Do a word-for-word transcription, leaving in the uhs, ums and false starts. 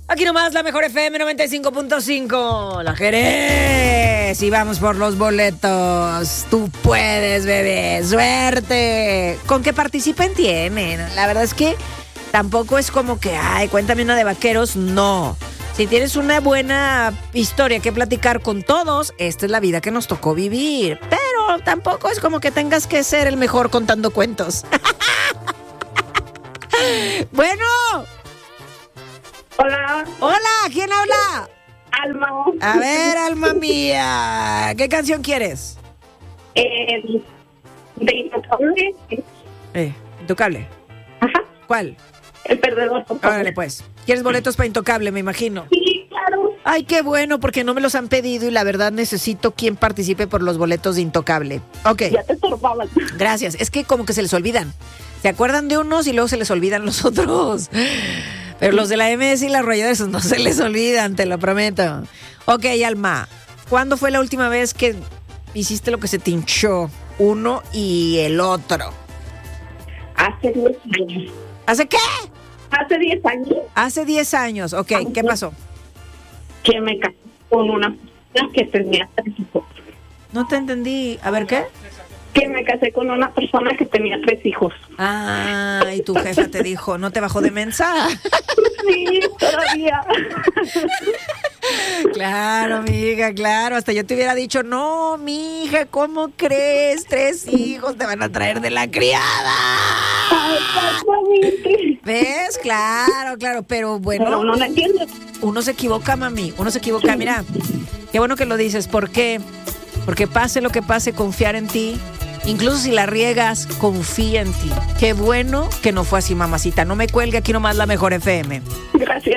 Aquí nomás la mejor F M noventa y cinco punto cinco, La Jerez. Y vamos por los boletos. Tú puedes, bebé. Suerte. Con que participen tienen. La verdad es que tampoco es como que, ay, cuéntame una de vaqueros. No. Si tienes una buena historia que platicar con todos, esta es la vida que nos tocó vivir. Pero tampoco es como que tengas que ser el mejor contando cuentos. Bueno. Hola. Hola, ¿quién habla? Alma. A ver, alma mía, ¿qué canción quieres? Eh, de Intocable. Eh, Intocable. Ajá. ¿Cuál? El perdedor. por favor. Órale, pues. ¿Quieres boletos para Intocable, me imagino? Sí, claro. Ay, qué bueno, porque no me los han pedido y la verdad necesito quien participe por los boletos de Intocable. Ok. Ya te estorbaban. Gracias. Es que como que se les olvidan. Se acuerdan de unos y luego se les olvidan los otros. Pero los de la M S y la Arrolladora, esos no se les olvidan, te lo prometo. Ok, Alma, ¿cuándo fue la última vez que hiciste lo que se te hinchó uno y el otro? Hace diez años. ¿Hace qué? Hace diez años Hace diez años. Ok, ¿qué pasó? que me casé con una persona que tenía tres hijos. No te entendí. A ver, ¿qué? Que me casé con una persona que tenía tres hijos. Ah, y tu jefa te dijo, ¿no te bajó de mensa? Sí, todavía. Claro, amiga, claro. Hasta yo te hubiera dicho, no, mija, ¿cómo crees? Tres hijos te van a traer de la criada. Exactamente. ¿Ves? Claro, claro, pero bueno. Pero uno no entiende. Uno se equivoca, mami, uno se equivoca. Mira, qué bueno que lo dices. ¿Por qué? Porque pase lo que pase, confiar en ti. Incluso si la riegas, confía en ti. Qué bueno que no fue así, mamacita. No me cuelgue, aquí nomás la mejor F M. Gracias.